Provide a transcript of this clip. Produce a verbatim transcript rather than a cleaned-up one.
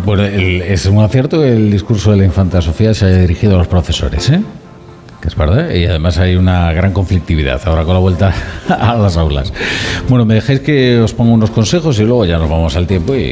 Bueno, el, es un acierto que el discurso de la infanta Sofía se haya dirigido a los profesores, ¿eh? Que es verdad, y además hay una gran conflictividad ahora con la vuelta a las aulas. Bueno, me dejáis que os ponga unos consejos y luego ya nos vamos al tiempo y